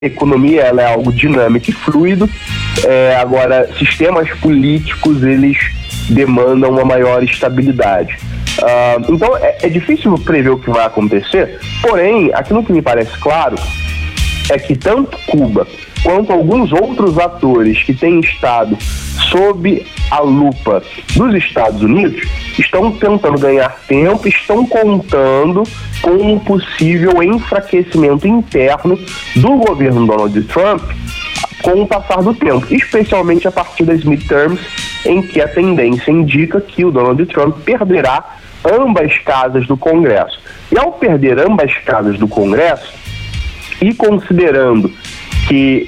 economia ela é algo dinâmico e fluido, agora sistemas políticos eles demandam uma maior estabilidade. Então é difícil prever o que vai acontecer, porém, aquilo que me parece claro é que tanto Cuba quanto alguns outros atores que têm estado sob a lupa dos Estados Unidos estão tentando ganhar tempo, estão contando com um possível enfraquecimento interno do governo Donald Trump com o passar do tempo, especialmente a partir das midterms, em que a tendência indica que o Donald Trump perderá ambas casas do Congresso. E ao perder ambas casas do Congresso, e considerando que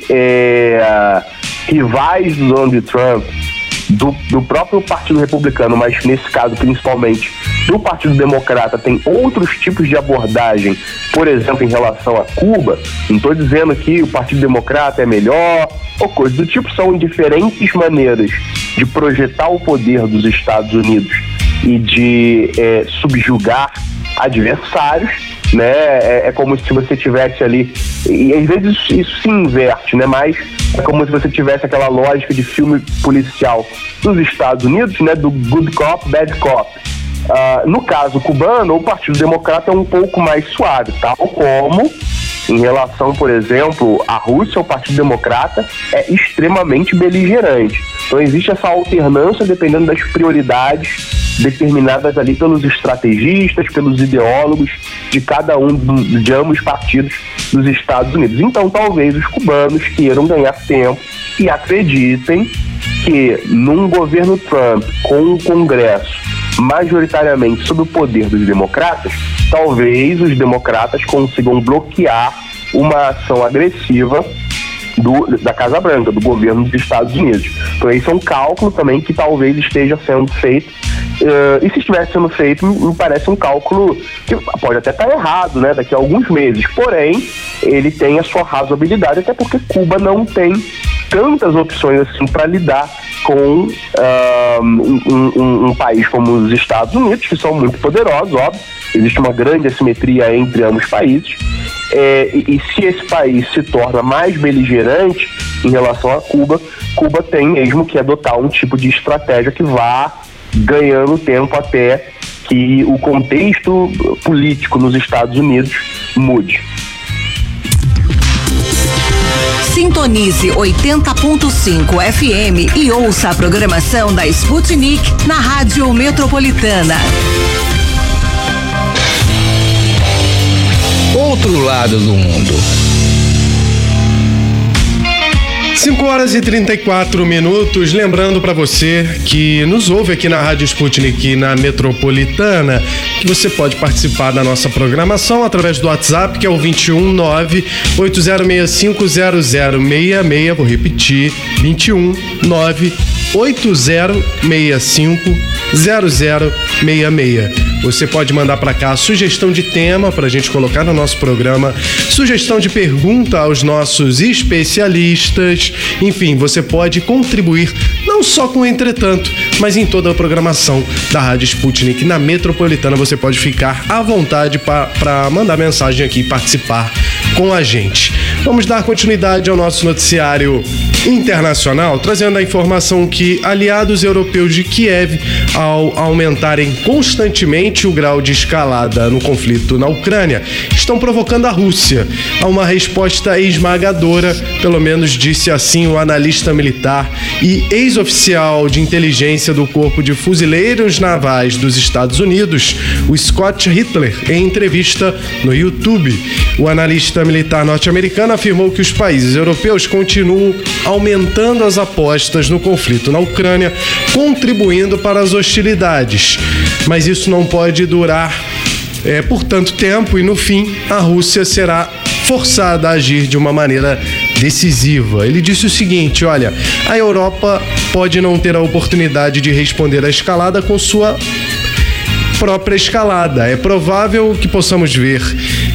rivais do Donald Trump, do próprio Partido Republicano, mas nesse caso principalmente do Partido Democrata, tem outros tipos de abordagem, por exemplo, em relação a Cuba. Não estou dizendo que o Partido Democrata é melhor ou coisa do tipo, são diferentes maneiras de projetar o poder dos Estados Unidos e de subjugar adversários, né? É como se você tivesse ali, e às vezes isso se inverte, né? Mas é como se você tivesse aquela lógica de filme policial dos Estados Unidos, né? Do good cop, bad cop. No caso cubano, o Partido Democrata é um pouco mais suave, tal como em relação, por exemplo, à Rússia, o Partido Democrata é extremamente beligerante. Então existe essa alternância dependendo das prioridades determinadas ali pelos estrategistas, pelos ideólogos de cada um de ambos partidos dos Estados Unidos. Então talvez os cubanos queiram ganhar tempo e acreditem que num governo Trump com um Congresso majoritariamente sob o poder dos democratas, talvez os democratas consigam bloquear uma ação agressiva da Casa Branca, do governo dos Estados Unidos. Então esse é um cálculo também que talvez esteja sendo feito, e se estiver sendo feito, me parece um cálculo que pode até estar errado, né, daqui a alguns meses, porém ele tem a sua razoabilidade, até porque Cuba não tem tantas opções assim para lidar com um país como os Estados Unidos, que são muito poderosos, óbvio, existe uma grande assimetria entre ambos os países, e se esse país se torna mais beligerante em relação a Cuba, Cuba tem mesmo que adotar um tipo de estratégia que vá ganhando tempo até que o contexto político nos Estados Unidos mude. Sintonize 80.5 FM e ouça a programação da Sputnik na Rádio Metropolitana. Outro lado do mundo. 5h34. Lembrando para você que nos ouve aqui na Rádio Sputnik na Metropolitana, que você pode participar da nossa programação através do WhatsApp, que é o 219-8065-0066. Vou repetir, 219-8065-0066. Você pode mandar para cá a sugestão de tema para a gente colocar no nosso programa, sugestão de pergunta aos nossos especialistas. Enfim, você pode contribuir não só com o Entretanto, mas em toda a programação da Rádio Sputnik na Metropolitana. Você pode ficar à vontade para mandar mensagem aqui e participar com a gente. Vamos dar continuidade ao nosso noticiário internacional, trazendo a informação que aliados europeus de Kiev, ao aumentarem constantemente o grau de escalada no conflito na Ucrânia, estão provocando a Rússia a uma resposta esmagadora, pelo menos disse assim o analista militar e ex-oficial de inteligência do Corpo de Fuzileiros Navais dos Estados Unidos, o Scott Hitler, em entrevista no YouTube. O analista militar norte-americano afirmou que os países europeus continuam aumentando as apostas no conflito na Ucrânia, contribuindo para as hostilidades. Mas isso não pode durar por tanto tempo e, no fim, a Rússia será forçada a agir de uma maneira decisiva. Ele disse o seguinte: olha, a Europa pode não ter a oportunidade de responder à escalada com sua própria escalada. É provável que possamos ver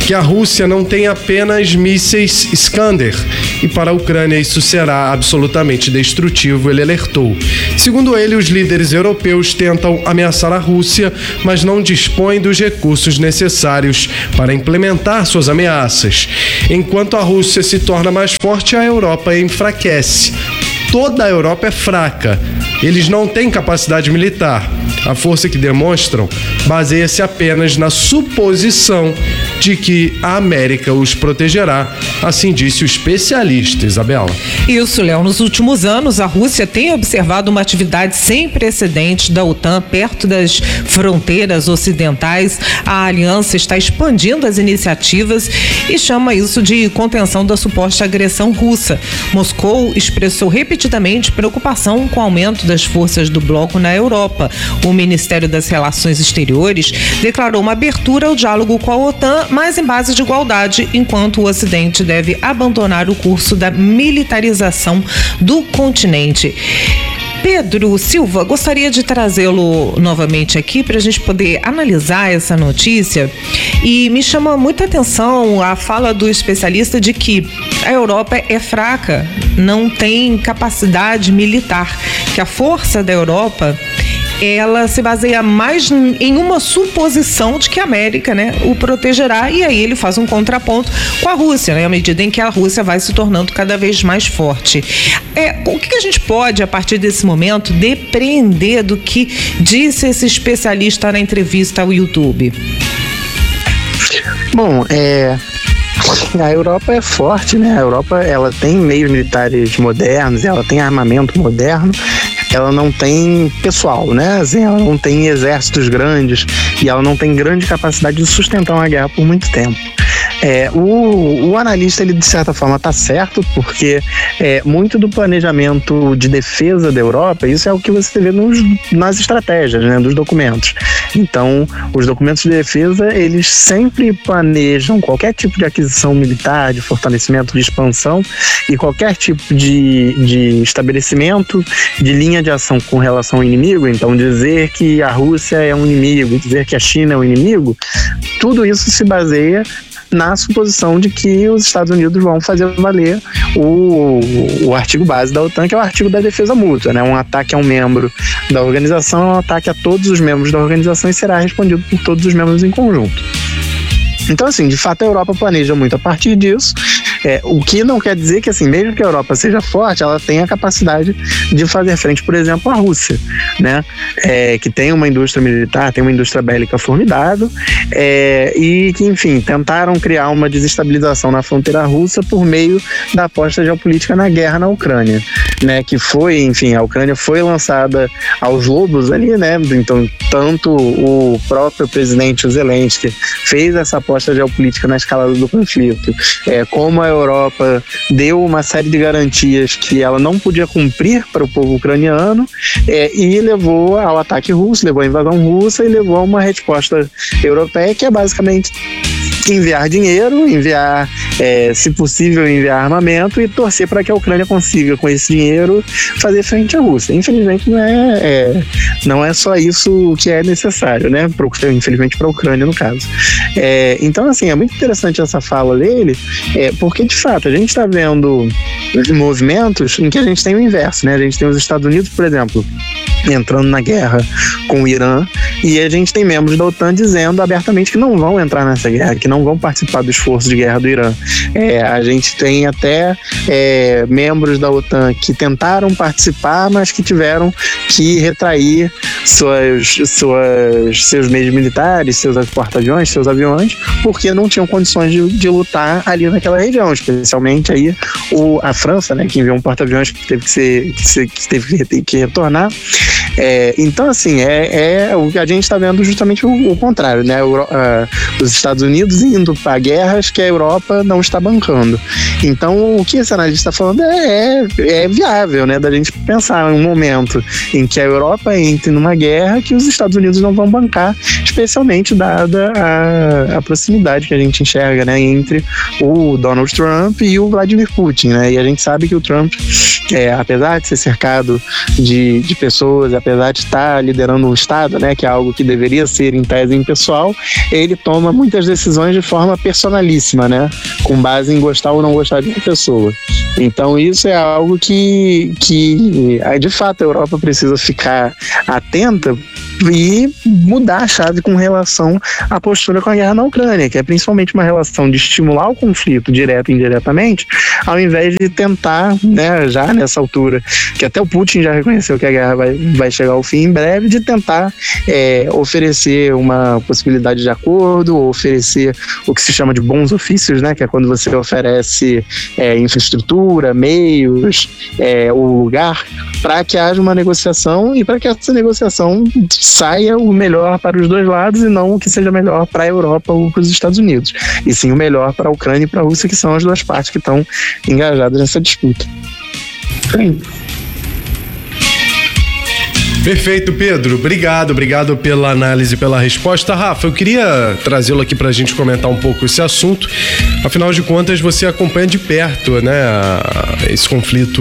que a Rússia não tem apenas mísseis Iskander, e para a Ucrânia isso será absolutamente destrutivo, ele alertou. Segundo ele, os líderes europeus tentam ameaçar a Rússia, mas não dispõem dos recursos necessários para implementar suas ameaças. Enquanto a Rússia se torna mais forte, a Europa enfraquece. Toda a Europa é fraca. Eles não têm capacidade militar. A força que demonstram baseia-se apenas na suposição de que a América os protegerá, assim disse o especialista, Isabela. Isso, Léo. Nos últimos anos, a Rússia tem observado uma atividade sem precedentes da OTAN perto das fronteiras ocidentais. A aliança está expandindo as iniciativas e chama isso de contenção da suposta agressão russa. Moscou expressou repetidamente preocupação com o aumento das forças do bloco na Europa. O Ministério das Relações Exteriores declarou uma abertura ao diálogo com a OTAN, mas em base de igualdade, enquanto o Ocidente deve abandonar o curso da militarização do continente. Pedro Silva, gostaria de trazê-lo novamente aqui para a gente poder analisar essa notícia, e me chama muita atenção a fala do especialista de que a Europa é fraca, não tem capacidade militar, que a força da Europa ela se baseia mais em uma suposição de que a América, o protegerá, e aí ele faz um contraponto com a Rússia, à medida em que a Rússia vai se tornando cada vez mais forte. O que a gente pode, a partir desse momento, depreender do que disse esse especialista na entrevista ao YouTube? Bom, a Europa é forte, A Europa, ela tem meios militares modernos, ela tem armamento moderno, ela não tem pessoal, ela não tem exércitos grandes e ela não tem grande capacidade de sustentar uma guerra por muito tempo. O analista, ele de certa forma está certo, porque muito do planejamento de defesa da Europa, isso é o que você vê nas estratégias, dos documentos. Então, os documentos de defesa, eles sempre planejam qualquer tipo de aquisição militar, de fortalecimento, de expansão e qualquer tipo de estabelecimento de linha de ação com relação ao inimigo. Então, dizer que a Rússia é um inimigo, dizer que a China é um inimigo, tudo isso se baseia na suposição de que os Estados Unidos vão fazer valer o artigo base da OTAN, que é o artigo da defesa mútua, Um ataque a um membro da organização é um ataque a todos os membros da organização e será respondido por todos os membros em conjunto. Então, assim, de fato, a Europa planeja muito a partir disso, o que não quer dizer que, assim, mesmo que a Europa seja forte, ela tenha a capacidade de fazer frente, por exemplo, à Rússia, que tem uma indústria militar, tem uma indústria bélica formidável, e que, enfim, tentaram criar uma desestabilização na fronteira russa por meio da aposta geopolítica na guerra na Ucrânia, que foi, enfim, a Ucrânia foi lançada aos lobos ali, Então, tanto o próprio presidente Zelensky fez essa aposta geopolítica na escalada do conflito, como a Europa deu uma série de garantias que ela não podia cumprir para o povo ucraniano, e levou ao ataque russo, levou à invasão russa e levou a uma resposta europeia que é basicamente enviar dinheiro, se possível, enviar armamento e torcer para que a Ucrânia consiga, com esse dinheiro, fazer frente à Rússia. Infelizmente, não é só isso que é necessário, infelizmente para a Ucrânia, no caso. Então, assim, é muito interessante essa fala dele, porque, de fato, a gente está vendo movimentos em que a gente tem o inverso, A gente tem os Estados Unidos, por exemplo, entrando na guerra com o Irã, e a gente tem membros da OTAN dizendo abertamente que não vão entrar nessa guerra, que não vão participar do esforço de guerra do Irã. A gente tem até membros da OTAN que tentaram participar, mas que tiveram que retrair seus meios militares, seus porta-aviões, seus aviões, porque não tinham condições de lutar ali naquela região, especialmente aí a França, que enviou um porta-aviões que teve que retornar. Então, assim, o que a gente está vendo justamente o contrário, os Estados Unidos indo para guerras que a Europa não está bancando. Então, o que esse analista está falando é viável, da gente pensar em um momento em que a Europa entre numa guerra que os Estados Unidos não vão bancar, especialmente dada a proximidade que a gente enxerga, entre o Donald Trump e o Vladimir Putin, E a gente sabe que o Trump, apesar de ser cercado de pessoas, apesar de estar liderando um Estado, né, que é algo que deveria ser em tese impessoal, ele toma muitas decisões de forma personalíssima, né, com base em gostar ou não gostar de uma pessoa. Então isso é algo que de fato a Europa precisa ficar atenta e mudar a chave com relação à postura com a guerra na Ucrânia, que é principalmente uma relação de estimular o conflito direto e indiretamente, ao invés de tentar, né, já nessa altura, que até o Putin já reconheceu que a guerra vai chegar ao fim em breve, de tentar oferecer uma possibilidade de acordo, ou oferecer o que se chama de bons ofícios, né, que é quando você oferece infraestrutura, meios, o lugar, para que haja uma negociação e para que essa negociação saia o melhor para os dois lados e não o que seja melhor para a Europa ou para os Estados Unidos, e sim o melhor para a Ucrânia e para a Rússia, que são as duas partes que estão engajadas nessa disputa. Sim. Perfeito, Pedro. Obrigado pela análise e pela resposta. Rafa, eu queria trazê-lo aqui para a gente comentar um pouco esse assunto. Afinal de contas, você acompanha de perto, né, esse conflito.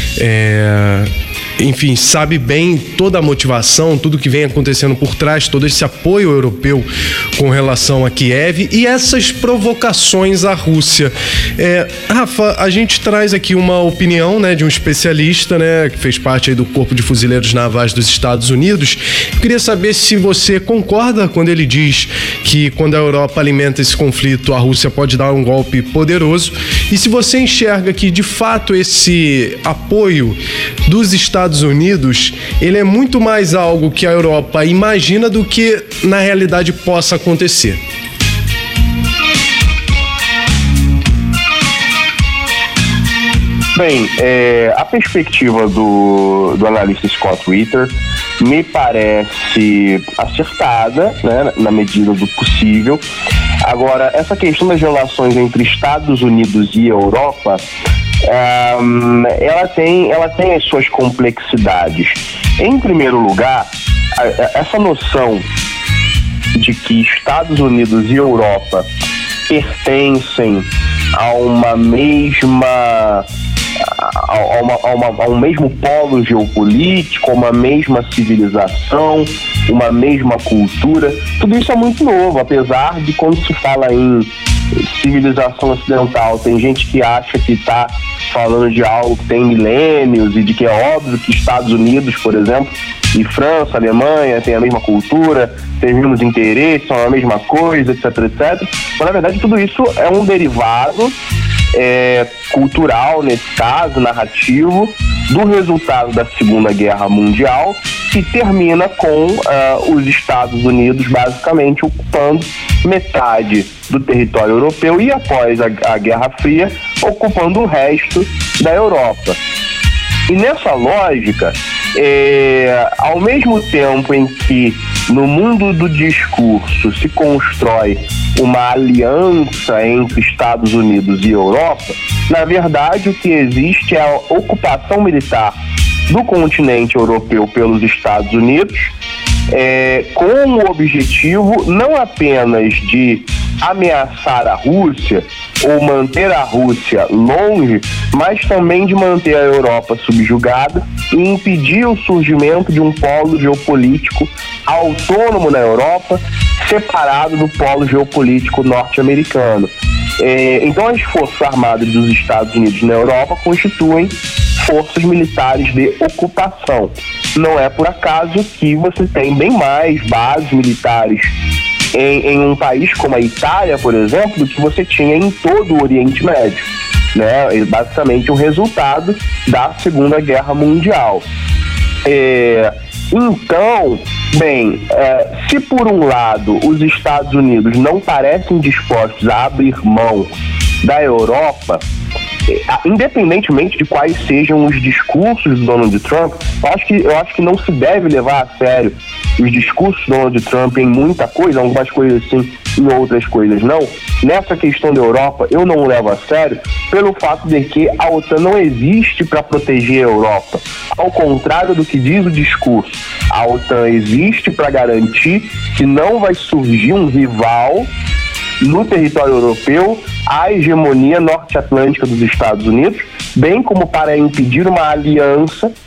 Enfim, sabe bem toda a motivação, tudo que vem acontecendo por trás, todo esse apoio europeu com relação a Kiev e essas provocações à Rússia. Rafa, a gente traz aqui uma opinião, né, de um especialista, né, que fez parte aí do Corpo de Fuzileiros Navais dos Estados Unidos. Eu queria saber se você concorda quando ele diz que quando a Europa alimenta esse conflito, a Rússia pode dar um golpe poderoso, e se você enxerga que, de fato, esse apoio dos Estados Unidos, ele é muito mais algo que a Europa imagina do que na realidade possa acontecer. Bem, a perspectiva do analista Scott Ritter me parece acertada, né, na medida do possível. Agora, essa questão das relações entre Estados Unidos e Europa, ela tem as suas complexidades. Em primeiro lugar, essa noção de que Estados Unidos e Europa pertencem a uma mesma a um mesmo polo geopolítico, uma mesma civilização, uma mesma cultura, tudo isso é muito novo, apesar de, quando se fala em civilização ocidental, tem gente que acha que está falando de algo que tem milênios e de que é óbvio que Estados Unidos, por exemplo, e França, Alemanha têm a mesma cultura, têm os mesmos interesses, são a mesma coisa, etc, etc. Mas, na verdade, tudo isso é um derivado cultural, nesse caso, narrativo, do resultado da Segunda Guerra Mundial, que termina com os Estados Unidos basicamente ocupando metade do território europeu e, após a Guerra Fria, ocupando o resto da Europa. E nessa lógica, ao mesmo tempo em que no mundo do discurso se constrói uma aliança entre Estados Unidos e Europa, na verdade o que existe é a ocupação militar do continente europeu pelos Estados Unidos, com o objetivo não apenas de ameaçar a Rússia ou manter a Rússia longe, mas também de manter a Europa subjugada e impedir o surgimento de um polo geopolítico autônomo na Europa, separado do polo geopolítico norte-americano. Então, as forças armadas dos Estados Unidos na Europa constituem forças militares de ocupação. Não é por acaso que você tem bem mais bases militares em um país como a Itália, por exemplo, do que você tinha em todo o Oriente Médio, né? É basicamente um resultado da Segunda Guerra Mundial. Então, bem, se por um lado os Estados Unidos não parecem dispostos a abrir mão da Europa, independentemente de quais sejam os discursos do Donald Trump, eu acho que não se deve levar a sério os discursos do Donald Trump em muita coisa, algumas coisas sim, em outras coisas não. Nessa questão da Europa, eu não levo a sério pelo fato de que a OTAN não existe para proteger a Europa. Ao contrário do que diz o discurso, a OTAN existe para garantir que não vai surgir um rival no território europeu à hegemonia norte-atlântica dos Estados Unidos, bem como para impedir uma aliança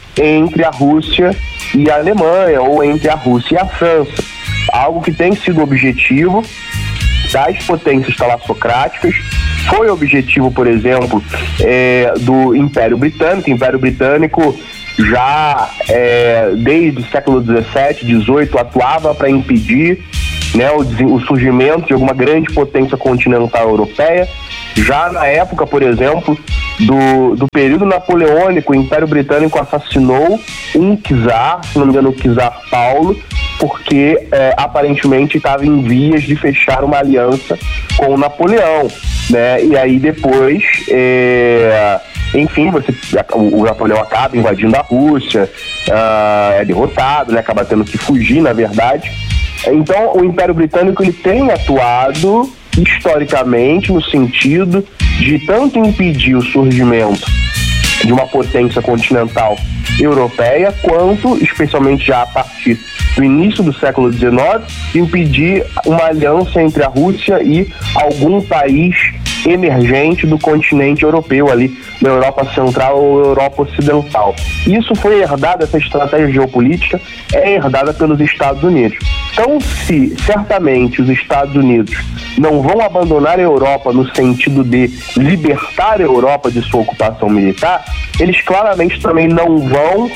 entre a Rússia e a Alemanha, ou entre a Rússia e a França. Algo que tem sido objetivo das potências talassocráticas, foi objetivo, por exemplo, do Império Britânico. O Império Britânico já desde o século XVII, XVIII, atuava para impedir, né, o surgimento de alguma grande potência continental europeia. Já na época, por exemplo, do período napoleônico, o Império Britânico assassinou um czar, se não me engano, o czar Paulo, porque aparentemente estava em vias de fechar uma aliança com o Napoleão, né? E aí depois, enfim, o Napoleão acaba invadindo a Rússia, é derrotado, né? Acaba tendo que fugir, na verdade. Então, o Império Britânico ele tem atuado historicamente no sentido de tanto impedir o surgimento de uma potência continental europeia, quanto, especialmente já a partir do início do século XIX, impedir uma aliança entre a Rússia e algum país emergente do continente europeu, ali da Europa Central ou Europa Ocidental. Isso foi herdado, essa estratégia geopolítica é herdada pelos Estados Unidos. Então, se certamente os Estados Unidos não vão abandonar a Europa no sentido de libertar a Europa de sua ocupação militar, eles claramente também não vão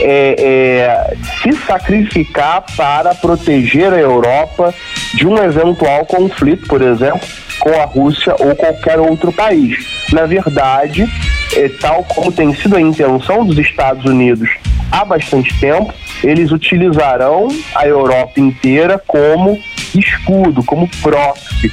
se sacrificar para proteger a Europa de um eventual conflito, por exemplo, com a Rússia ou qualquer outro país. Na verdade, tal como tem sido a intenção dos Estados Unidos há bastante tempo, eles utilizarão a Europa inteira como escudo, como proxy.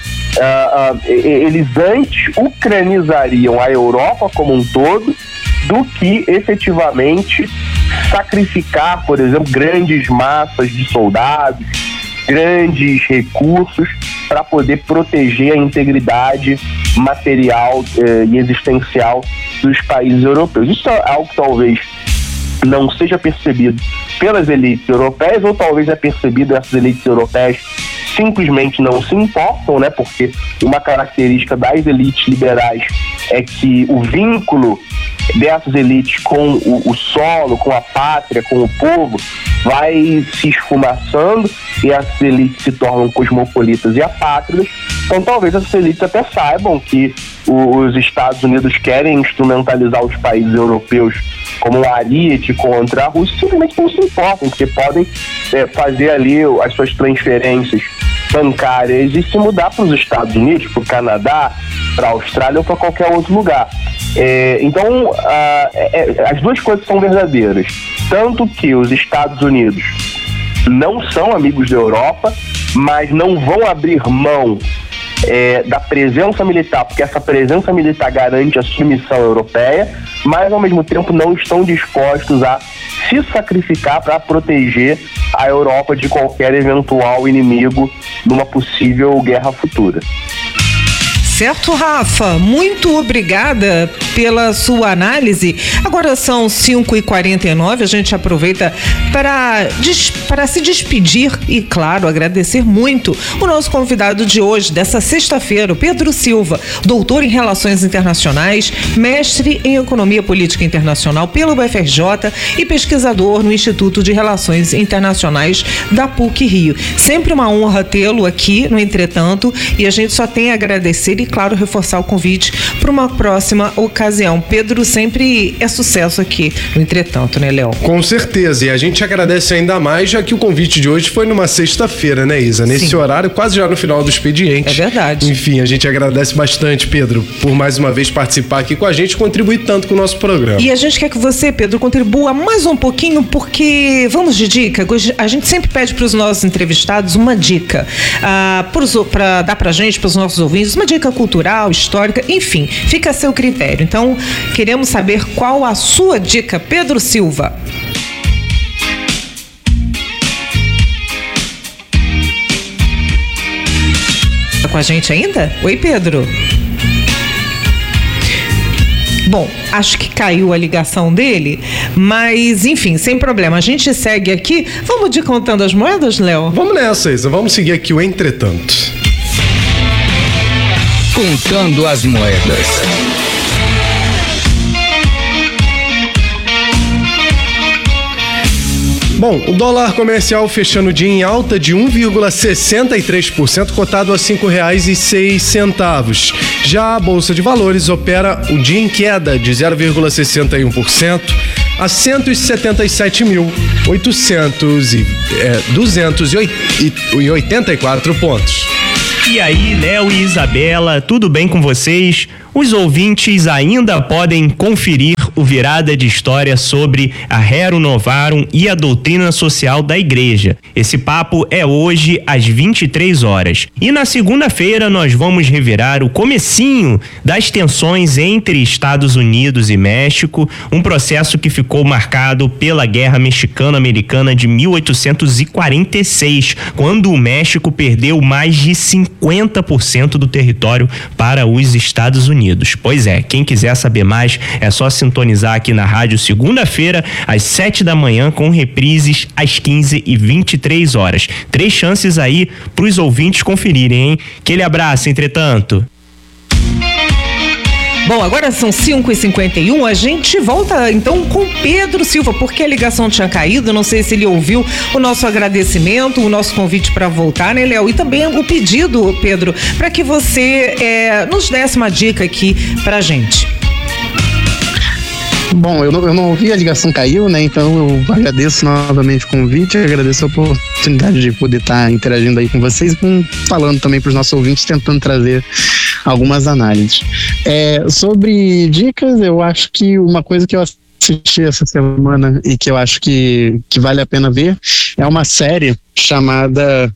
Eles antes ucranizariam a Europa como um todo do que efetivamente sacrificar, por exemplo, grandes massas de soldados, grandes recursos para poder proteger a integridade material e existencial dos países europeus. Isso é algo que talvez não seja percebido pelas elites europeias, ou talvez é percebido, essas elites europeias simplesmente não se importam, né? Porque uma característica das elites liberais é que o vínculo dessas elites com o solo, com a pátria, com o povo, vai se esfumaçando e essas elites se tornam cosmopolitas e apátridas. Então talvez essas elites até saibam que os Estados Unidos querem instrumentalizar os países europeus como um ariete contra a Rússia, simplesmente não se importam, porque podem fazer ali as suas transferências bancárias e se mudar para os Estados Unidos, para o Canadá, para a Austrália ou para qualquer outro lugar. Então, as duas coisas são verdadeiras. Tanto que os Estados Unidos não são amigos da Europa, mas não vão abrir mão da presença militar, porque essa presença militar garante a submissão europeia, mas ao mesmo tempo não estão dispostos a se sacrificar para proteger a Europa de qualquer eventual inimigo numa possível guerra futura. Certo, Rafa? Muito obrigada pela sua análise. Agora são 5h49, a gente aproveita para se despedir e, claro, agradecer muito o nosso convidado de hoje, dessa sexta-feira, o Pedro Silva, doutor em Relações Internacionais, mestre em Economia Política Internacional pelo UFRJ e pesquisador no Instituto de Relações Internacionais da PUC-Rio. Sempre uma honra tê-lo aqui no Entretanto, e a gente só tem a agradecer e, claro, reforçar o convite para uma próxima ocasião. Pedro, sempre é sucesso aqui no Entretanto, né, Léo? Com certeza, e a gente agradece ainda mais, já que o convite de hoje foi numa sexta-feira, né, Isa? Nesse Sim. horário, quase já no final do expediente. É verdade. Enfim, a gente agradece bastante, Pedro, por mais uma vez participar aqui com a gente e contribuir tanto com o nosso programa. E a gente quer que você, Pedro, contribua mais um pouquinho, porque vamos de dica. A gente sempre pede para os nossos entrevistados uma dica para dar para a gente, para os nossos ouvintes, uma dica cultural, histórica, enfim, fica a seu critério. Então, queremos saber qual a sua dica, Pedro Silva. Tá com a gente ainda? Oi, Pedro. Bom, acho que caiu a ligação dele, mas enfim, sem problema. A gente segue aqui. Vamos de Contando as Moedas, Léo? Vamos nessa, Isa. Vamos seguir aqui o Entretanto. Contando as Moedas. Bom, o dólar comercial fechando o dia em alta de 1,63%, cotado a R$ 5,06. Já a Bolsa de Valores opera o dia em queda de 0,61% a 177.284 pontos. E aí, Léo e Isabela, tudo bem com vocês? Os ouvintes ainda podem conferir o Virada de História sobre a Rerum Novarum e a doutrina social da Igreja. Esse papo é hoje às 23 horas. E na segunda-feira nós vamos revirar o comecinho das tensões entre Estados Unidos e México, um processo que ficou marcado pela Guerra Mexicano-Americana de 1846, quando o México perdeu mais de 50% do território para os Estados Unidos. Pois é, quem quiser saber mais é só sintonizar aqui na rádio segunda-feira às 7 da manhã com reprises às 15 e 23 horas. 3 chances aí pros ouvintes conferirem, hein? Aquele abraço, entretanto. Bom, agora são 5h51, a gente volta então com Pedro Silva, porque a ligação tinha caído, não sei se ele ouviu o nosso agradecimento, o nosso convite para voltar, né, Léo? E também o pedido, Pedro, para que você nos desse uma dica aqui pra gente. Bom, eu não ouvi, a ligação caiu, né? Então eu agradeço novamente o convite, agradeço a oportunidade de poder estar interagindo aí com vocês e falando também para os nossos ouvintes, tentando trazer algumas análises. Sobre dicas, eu acho que uma coisa que eu assisti essa semana e que eu acho que vale a pena ver é uma série chamada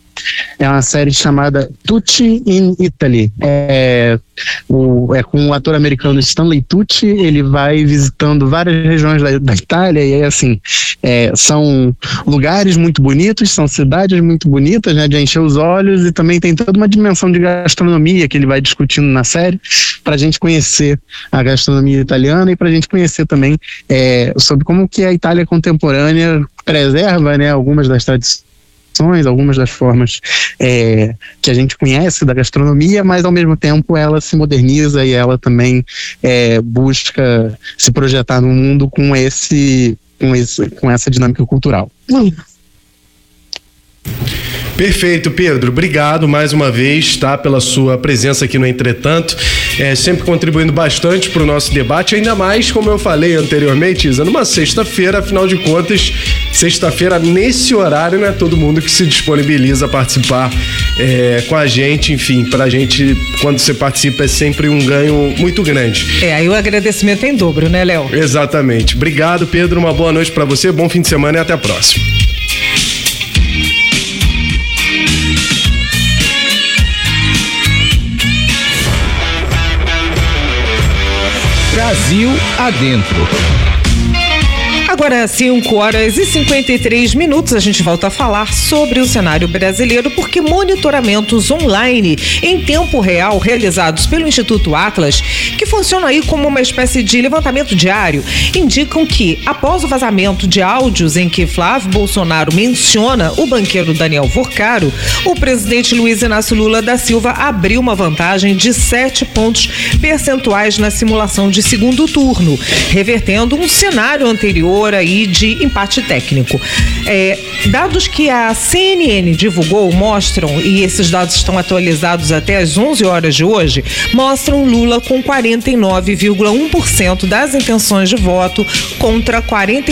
Tucci in Italy. Com o ator americano Stanley Tucci. Ele vai visitando várias regiões da Itália e assim, são lugares muito bonitos, são cidades muito bonitas, né, de encher os olhos, e também tem toda uma dimensão de gastronomia que ele vai discutindo na série, para a gente conhecer a gastronomia italiana e para a gente conhecer também sobre como que a Itália contemporânea preserva, né, algumas das tradições, algumas das formas que a gente conhece da gastronomia, mas ao mesmo tempo ela se moderniza e ela também busca se projetar no mundo com essa dinâmica cultural. Perfeito, Pedro. Obrigado mais uma vez, tá, pela sua presença aqui no Entretanto, sempre contribuindo bastante para o nosso debate, ainda mais, como eu falei anteriormente, Isa, numa sexta-feira, afinal de contas, sexta-feira nesse horário, não é todo mundo que se disponibiliza a participar com a gente, enfim, pra gente, quando você participa, é sempre um ganho muito grande. Aí o agradecimento é em dobro, né, Léo? Exatamente. Obrigado, Pedro, uma boa noite para você, bom fim de semana e até a próxima. Brasil Adentro. Agora 5h53, a gente volta a falar sobre o cenário brasileiro, porque monitoramentos online em tempo real realizados pelo Instituto Atlas, que funcionam aí como uma espécie de levantamento diário, indicam que, após o vazamento de áudios em que Flávio Bolsonaro menciona o banqueiro Daniel Vorcaro, o presidente Luiz Inácio Lula da Silva abriu uma vantagem de 7 pontos percentuais na simulação de segundo turno, revertendo um cenário anterior aí de empate técnico. Dados que a CNN divulgou mostram, e esses dados estão atualizados até às 11 horas de hoje, mostram Lula com 49,1% das intenções de voto contra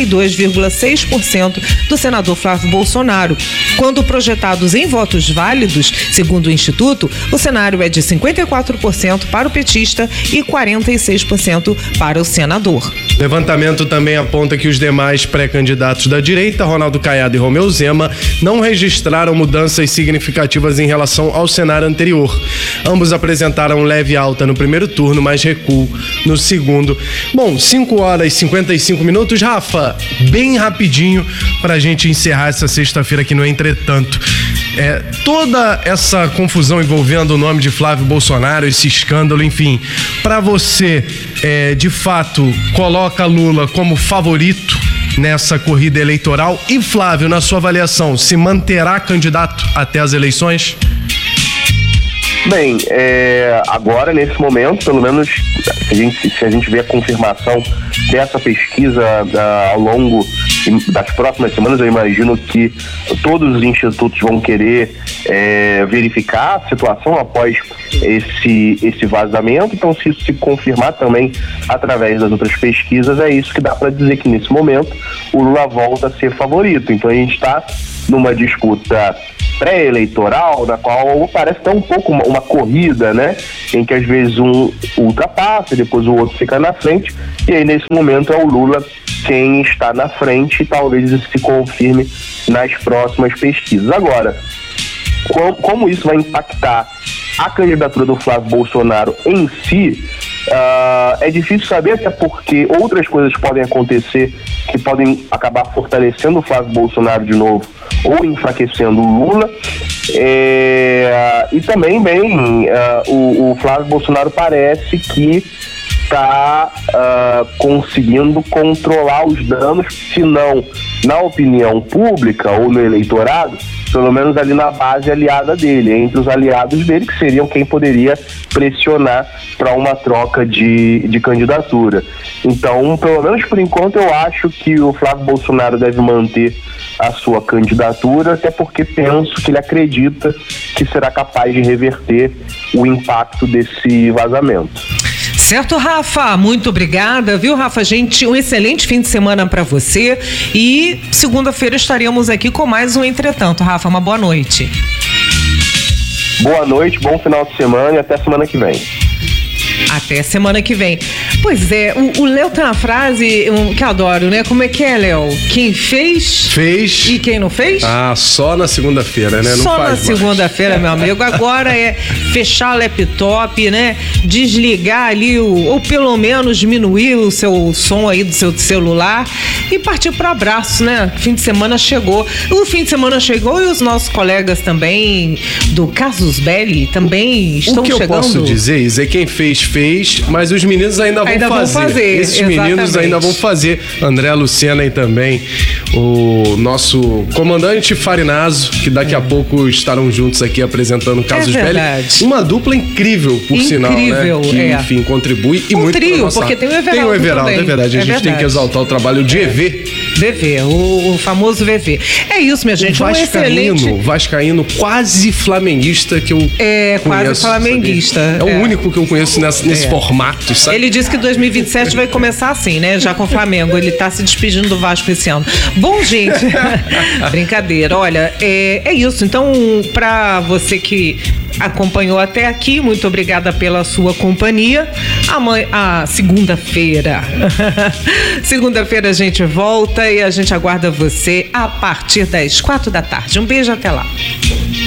42,6% do senador Flávio Bolsonaro. Quando projetados em votos válidos, segundo o Instituto, o cenário é de 54% para o petista e 46% para o senador. Levantamento também aponta que os demais pré-candidatos da direita, Ronaldo Caiado e Romeu Zema, não registraram mudanças significativas em relação ao cenário anterior. Ambos apresentaram leve alta no primeiro turno, mas recuo no segundo. Bom, 5h55. Rafa, bem rapidinho para a gente encerrar essa sexta-feira aqui no Entretanto. Toda essa confusão envolvendo o nome de Flávio Bolsonaro, esse escândalo, enfim, para você, de fato, coloca Lula como favorito nessa corrida eleitoral? E Flávio, na sua avaliação, se manterá candidato até as eleições? Bem, agora, nesse momento, pelo menos, se a gente vê a confirmação dessa pesquisa ao longo das próximas semanas, eu imagino que todos os institutos vão querer verificar a situação após esse vazamento. Então, se isso se confirmar também através das outras pesquisas, é isso que dá para dizer que nesse momento o Lula volta a ser favorito. Então a gente está numa disputa pré-eleitoral, na qual parece até um pouco uma corrida, né? Em que às vezes um ultrapassa, depois o outro fica na frente, e aí nesse momento é o Lula quem está na frente, e talvez isso se confirme nas próximas pesquisas. Agora, como isso vai impactar a candidatura do Flávio Bolsonaro em si, é difícil saber, até porque outras coisas podem acontecer que podem acabar fortalecendo o Flávio Bolsonaro de novo ou enfraquecendo o Lula. E também, o Flávio Bolsonaro parece que está conseguindo controlar os danos, se não na opinião pública ou no eleitorado, pelo menos ali na base aliada dele, entre os aliados dele, que seriam quem poderia pressionar para uma troca de candidatura. Então, pelo menos por enquanto, eu acho que o Flávio Bolsonaro deve manter a sua candidatura, até porque penso que ele acredita que será capaz de reverter o impacto desse vazamento. Certo, Rafa, muito obrigada, viu, Rafa? Gente, um excelente fim de semana para você e segunda-feira estaremos aqui com mais um Entretanto. Rafa, uma boa noite. Boa noite, bom final de semana e até semana que vem. Até semana que vem. Pois é, o Léo tem uma frase que eu adoro, né? Como é que é, Léo? Quem fez... Fez. E quem não fez? Só na segunda-feira, né? Não só faz na mais. Segunda-feira, meu amigo. Agora é fechar o laptop, né? Desligar ali, ou pelo menos diminuir o seu som aí do seu celular e partir para abraço, né? Fim de semana chegou. O fim de semana chegou e os nossos colegas também do Casus Belli também estão chegando. O que eu posso dizer, Isa, é quem fez, mas os meninos ainda vão fazer. Esses exatamente. Meninos ainda vão fazer. André Lucena e também o nosso comandante Farinazo, que daqui a pouco estarão juntos aqui apresentando o Casus Belli. Uma dupla incrível, por sinal, né? Que, enfim, contribui e muito trio, nossa... porque tem o Everaldo. Tem o Everaldo, também. é verdade. A gente tem que exaltar o trabalho de EV. VV, o famoso VV. É isso, minha gente. Vascaíno quase flamenguista que eu conheço. Quase flamenguista. É o único que eu conheço nesse formato, sabe? Ele disse que 2027 vai começar assim, né? Já com o Flamengo. Ele tá se despedindo do Vasco esse ano. Bom, gente, brincadeira. Olha, é isso. Então, pra você que acompanhou até aqui, muito obrigada pela sua companhia. Segunda-feira. Segunda-feira a gente volta e a gente aguarda você a partir das 4 da tarde. Um beijo, até lá.